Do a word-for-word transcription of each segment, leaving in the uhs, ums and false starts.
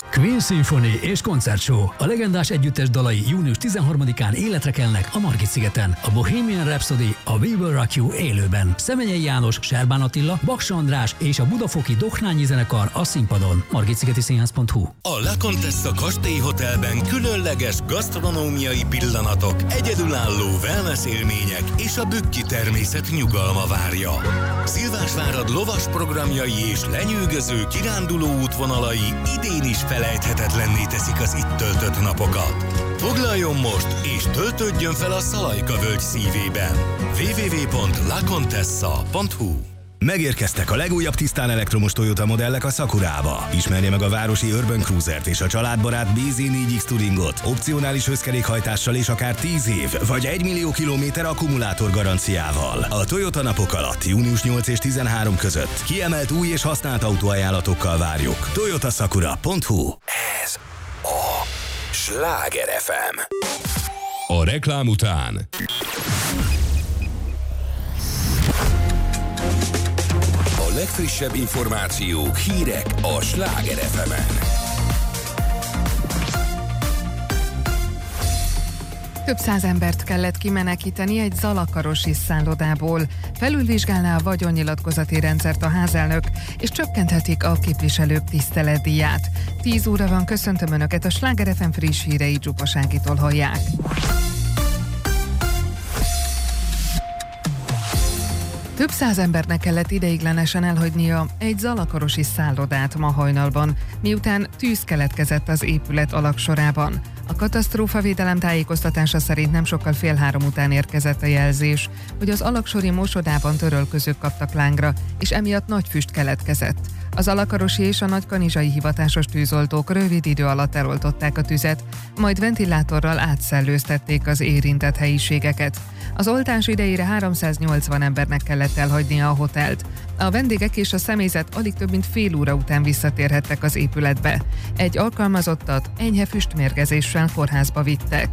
Queen Symphony és koncertshow. A legendás együttes dalai június tizenharmadikán életre kelnek a Margit-szigeten. A Bohemian Rhapsody, a We Will Rock You élőben. Szemenyei János, Serbán Attila, Baksa András és a budafoki Doknányi zenekar a színpadon. margitszigeti színház pont hu. A La Contessa kastélyhotelben különleges gasztronómiai pillanatok, egyedülálló wellness élmények és a bükki természet nyugalma várja. Szilvásvárad lovas programjai és lenyűgöző kiránduló útvonalai idén is felejthetetlenné teszik az itt töltött napokat. Foglaljon most és töltődjön fel a Szalajka völgy szívében. double-u double-u double-u pont la contessa pont hu. Megérkeztek a legújabb tisztán elektromos Toyota modellek a Sakurába. Ismerje meg a városi Urban Cruisert és a családbarát bé zé négy X Touringot opcionális összkerékhajtással és akár tíz év vagy egy millió kilométer akkumulátor garanciával. A Toyota napok alatt június nyolc és tizenhárom között kiemelt új és használt autóajánlatokkal várjuk. toyota sakura pont hu. Ez a Sláger ef em. A reklám után A legfrissebb információk, hírek a Sláger ef emen. Több száz embert kellett kimenekíteni egy zalakarosi szállodából. Felülvizsgálná a vagyonnyilatkozati rendszert a házelnök, és csökkenthetik a képviselők tiszteletdíját. tíz óra van, köszöntöm Önöket, a Sláger ef em friss hírei Zsupas Ágitól hallják. Több száz embernek kellett ideiglenesen elhagynia egy zalakarosi szállodát ma hajnalban, miután tűz keletkezett az épület alagsorában. A katasztrófavédelem tájékoztatása szerint nem sokkal fél három után érkezett a jelzés, hogy az alagsori mosodában törölközők kaptak lángra, és emiatt nagy füst keletkezett. Az alakarosi és a nagykanizsai hivatásos tűzoltók rövid idő alatt eloltották a tüzet, majd ventilátorral átszellőztették az érintett helyiségeket. Az oltás idejére háromszáznyolcvan embernek kellett elhagynia a hotelt. A vendégek és a személyzet alig több mint fél óra után visszatérhettek az épületbe. Egy alkalmazottat enyhe füstmérgezéssel kórházba vittek.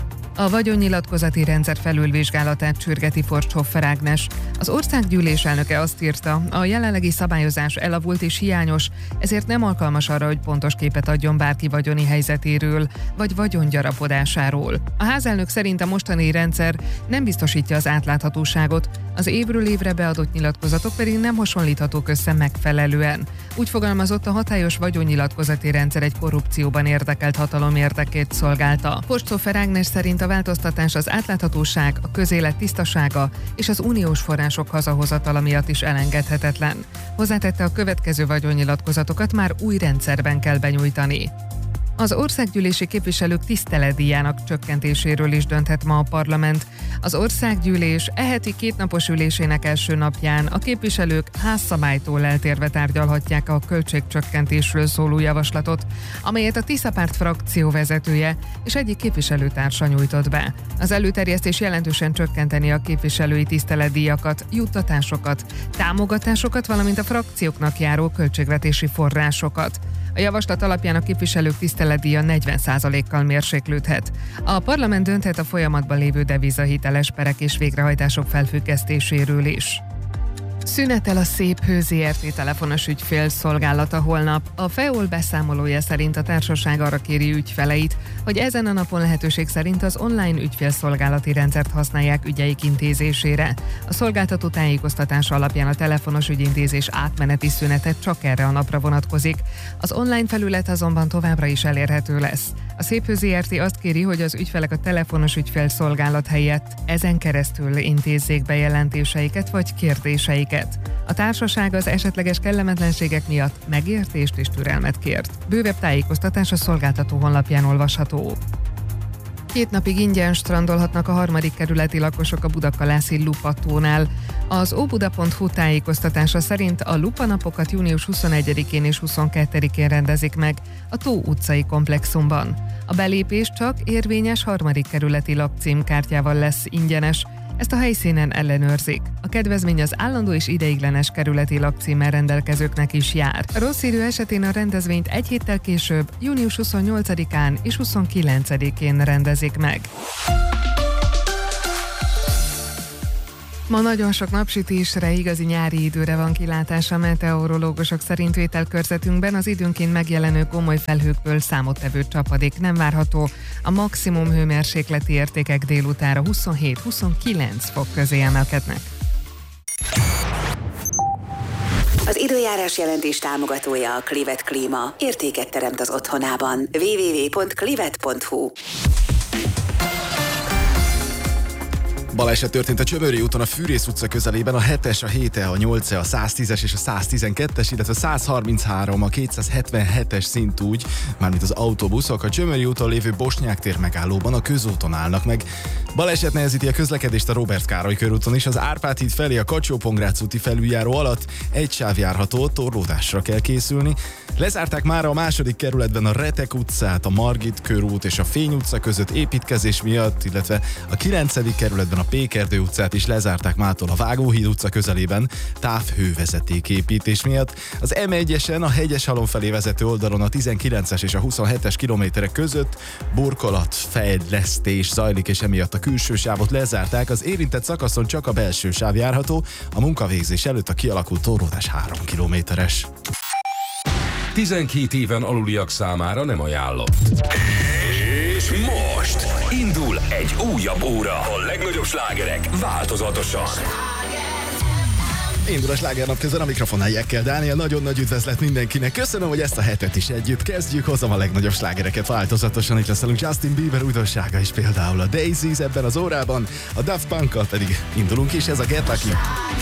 A vagyonnyilatkozati rendszer felülvizsgálatát sürgeti Forsthofer Ágnes. Az országgyűlés elnöke azt írta, a jelenlegi szabályozás elavult és hiányos, ezért nem alkalmas arra, hogy pontos képet adjon bárki vagyoni helyzetéről, vagy vagyongyarapodásáról. A házelnök szerint a mostani rendszer nem biztosítja az átláthatóságot, az évről évre beadott nyilatkozatok pedig nem hasonlíthatók össze megfelelően. Úgy fogalmazott, a hatályos vagyonnyilatkozati rendszer egy korrupcióban érdekelt hatalom érdekét szolgálta. Forsthofer Ágnes szerint a változtatás az átláthatóság, a közélet tisztasága és az uniós források hazahozatala miatt is elengedhetetlen. Hozzátette, a következő vagyonnyilatkozatokat már új rendszerben kell benyújtani. Az országgyűlési képviselők tiszteletdíjának csökkentéséről is dönthet ma a parlament. Az országgyűlés e heti kétnapos ülésének első napján a képviselők házszabálytól eltérve tárgyalhatják a költségcsökkentésről szóló javaslatot, amelyet a Tisza Párt frakció vezetője és egyik képviselőtársa nyújtott be. Az előterjesztés jelentősen csökkenteni a képviselői tiszteletdíjakat, juttatásokat, támogatásokat, valamint a frakcióknak járó költségvetési forrásokat. A javaslat alapján a képviselők tiszteletdíja negyven százalékkal mérséklődhet. A parlament dönthet a folyamatban lévő devizahiteles perek és végrehajtások felfüggesztéséről is. Szünetel a Szép Hő zé er té telefonos ügyfélszolgálata holnap. A FEOL beszámolója szerint a társaság arra kéri ügyfeleit, hogy ezen a napon lehetőség szerint az online ügyfélszolgálati rendszert használják ügyeik intézésére. A szolgáltató tájékoztatása alapján a telefonos ügyintézés átmeneti szünete csak erre a napra vonatkozik. Az online felület azonban továbbra is elérhető lesz. A Szép Hő zé er té azt kéri, hogy az ügyfelek a telefonos ügyfélszolgálat helyett ezen keresztül intézzék bejelentéseiket vagy kérdéseiket. A társaság az esetleges kellemetlenségek miatt megértést és türelmet kért. Bővebb tájékoztatás a szolgáltató honlapján olvasható. Két napig ingyen strandolhatnak a harmadik kerületi lakosok a budakalászi Lupa-tónál. Az óbuda pont hu tájékoztatása szerint a Lupa napokat június huszonegyedikén és huszonkettedikén rendezik meg a Tó utcai komplexumban. A belépés csak érvényes harmadik kerületi lakcímkártyával lesz ingyenes, ezt a helyszínen ellenőrzik. A kedvezmény az állandó és ideiglenes kerületi lakcímmel rendelkezőknek is jár. A rossz idő esetén a rendezvényt egy héttel később, június huszonnyolcadikán és huszonkilencedikén rendezik meg. Ma nagyon sok napsütésre, igazi nyári időre van kilátása a meteorológusok szerint vételkörzetünkben. Az időnként megjelenő komoly felhőkből számottevő csapadék nem várható. A maximum hőmérsékleti értékek délutára huszonhét-huszonkilenc fok közé emelkednek. Az időjárás jelentés támogatója a Clivet Klíma. Értéket teremt az otthonában. double-u double-u double-u pont clivet pont hu. Baleset történt a Csömöri úton a Fűrész utca közelében, a hetes, a héte, a nyolce, a száztízes és a száztizenkettes, illetve a százharminchárom, a kétszázhetvenhetes szintúgy, mármint az autóbuszok a Csömöri úton lévő Bosnyák tér megállóban a közúton állnak meg. Baleset nehezíti a közlekedést a Róbert Károly körúton is, az Árpád híd felé a Kacsó-Pongrác úti felüljáró alatt egy sáv járható, torlódásra kell készülni. Lezárták már a második kerületben a Retek utcát, a Margit körút és a Fény utca között építkezés miatt, illetve a kilencedik kerületben a Pékerdő utcát is lezárták mától a Vágóhíd utca közelében távhővezetéképítés miatt. Az em egyesen a Hegyeshalom felé vezető oldalon a tizenkilences és a huszonhetes kilométerek között burkolatfejlesztés zajlik, és emiatt a külső sávot lezárták. Az érintett szakaszon csak a belső sáv járható, a munkavégzés előtt a kialakult torlódás három kilométeres. tizenkét éven aluliak számára nem ajánlott. És most indul egy újabb óra. A legnagyobb slágerek változatosan. Indul a slágernap közben, a mikrofonnál Jekkel Dániel. Nagyon nagy üdvözlet mindenkinek. Köszönöm, hogy ezt a hetet is együtt kezdjük. Hozom a legnagyobb slágereket változatosan. Itt lesz velünk Justin Bieber újdonsága is, például a Daisies ebben az órában. A Daft Punkkal pedig indulunk is, ez a Get Lucky.